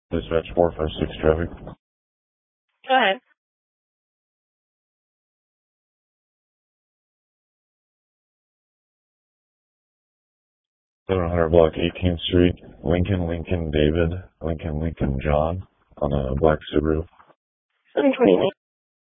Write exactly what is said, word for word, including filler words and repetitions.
Dispatch four five six traffic. Go ahead. seven hundred block eighteenth Street, Lincoln, Lincoln, David, Lincoln, Lincoln, John, on a black Subaru. seven twenty-nine.